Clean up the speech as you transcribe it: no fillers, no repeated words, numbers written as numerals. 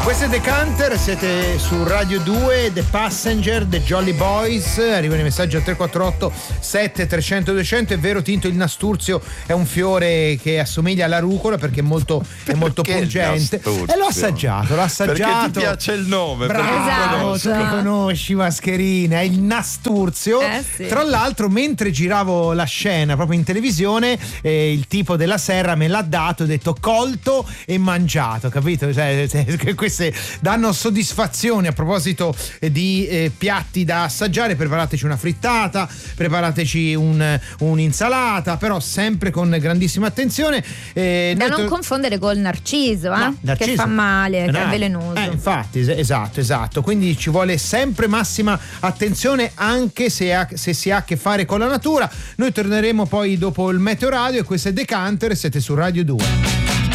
Questo è Decanter, siete su Radio 2, The Passenger, The Jolly Boys. Arrivano i messaggi al 348 7300 200. È vero, Tinto, il nasturzio è un fiore che assomiglia alla rucola perché è molto pungente. E l'ho assaggiato. Perché ti piace il nome. Bravo, Esatto. lo conosci, Mascherina, è il nasturzio. Sì. Tra l'altro, mentre giravo la scena proprio in televisione, il tipo della serra me l'ha dato, ho detto colto e mangiato, capito? Cioè, queste danno soddisfazione. A proposito di piatti da assaggiare, preparateci una frittata, preparateci un'insalata, però sempre con grandissima attenzione. Da non confondere col narciso, che fa male, che è velenoso. Infatti, esatto. Quindi ci vuole sempre massima attenzione, anche se si ha a che fare con la natura. Noi torneremo poi dopo il Meteo Radio, e questo è Decanter, siete su Radio 2.